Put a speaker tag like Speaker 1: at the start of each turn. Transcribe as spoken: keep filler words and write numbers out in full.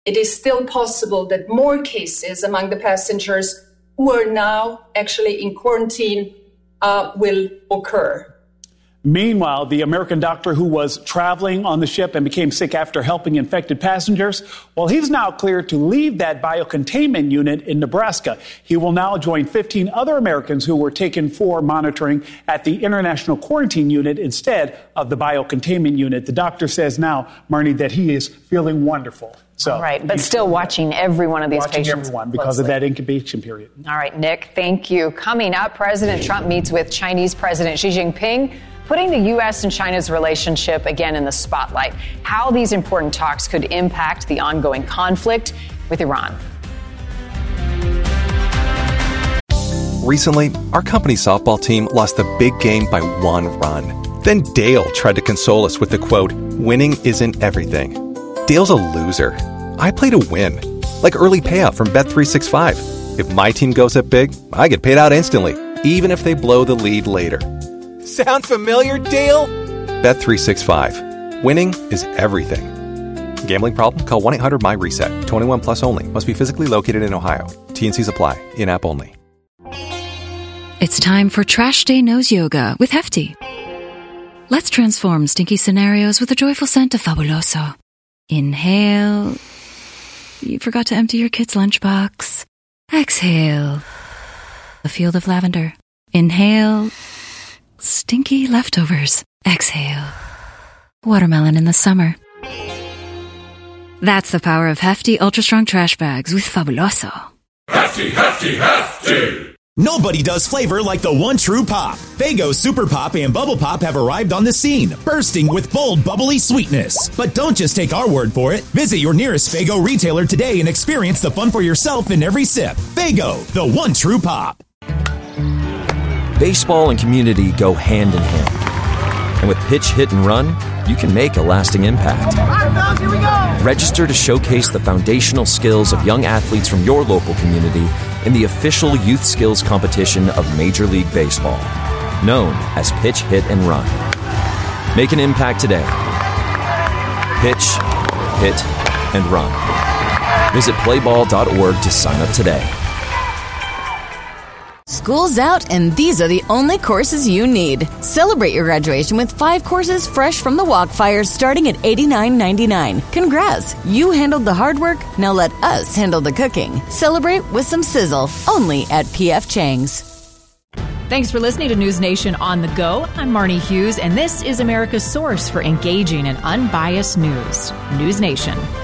Speaker 1: it is still possible that more cases among the passengers who are now actually in quarantine uh, will occur.
Speaker 2: Meanwhile, the American doctor who was traveling on the ship and became sick after helping infected passengers, well, he's now cleared to leave that biocontainment unit in Nebraska. He will now join fifteen other Americans who were taken for monitoring at the International Quarantine Unit instead of the biocontainment unit. The doctor says now, Marnie, that he is feeling wonderful. So,
Speaker 3: All right, but still watching every one of these
Speaker 2: watching
Speaker 3: patients
Speaker 2: everyone because
Speaker 3: closely.
Speaker 2: of that incubation period.
Speaker 3: All right, Nick, thank you. Coming up, President Trump meets with Chinese President Xi Jinping, putting the U S and China's relationship again in the spotlight. How these important talks could impact the ongoing conflict with Iran.
Speaker 4: Recently, our company softball team lost the big game by one run. Then Dale tried to console us with the quote, "Winning isn't everything." Dale's a loser. I play to win. Like early payout from Bet three sixty-five. If my team goes up big, I get paid out instantly, even if they blow the lead later. Sound familiar, Dale? Bet three sixty-five. Winning is everything. Gambling problem? Call one eight hundred my reset. twenty-one plus only. Must be physically located in Ohio. T N Cs apply. In-app only.
Speaker 5: It's time for Trash Day Nose Yoga with Hefty. Let's transform stinky scenarios with the joyful scent of Fabuloso. Inhale. You forgot to empty your kid's lunchbox. Exhale. A field of lavender. Inhale. Stinky leftovers. Exhale. Watermelon in the summer. That's the power of Hefty Ultra Strong Trash Bags with Fabuloso.
Speaker 6: Hefty, hefty, hefty! Nobody does flavor like the one true pop. Faygo Super Pop and Bubble Pop have arrived on the scene, bursting with bold, bubbly sweetness. But don't just take our word for it. Visit your nearest Faygo retailer today and experience the fun for yourself in every sip. Faygo, the one true pop.
Speaker 7: Baseball and community go hand in hand. And with Pitch, Hit, and Run, you can make a lasting impact.
Speaker 8: Here we go.
Speaker 7: Register to showcase the foundational skills of young athletes from your local community in the official youth skills competition of Major League Baseball, known as Pitch, Hit, and Run. Make an impact today. Pitch, Hit, and Run. Visit play ball dot org to sign up today.
Speaker 9: School's out, and these are the only courses you need. Celebrate your graduation with five courses fresh from the Walkfire starting at eighty-nine ninety-nine. Congrats! You handled the hard work, now let us handle the cooking. Celebrate with some sizzle, only at P F Chang's.
Speaker 10: Thanks for listening to News Nation on the Go. I'm Marnie Hughes, and this is America's source for engaging and unbiased news. News Nation.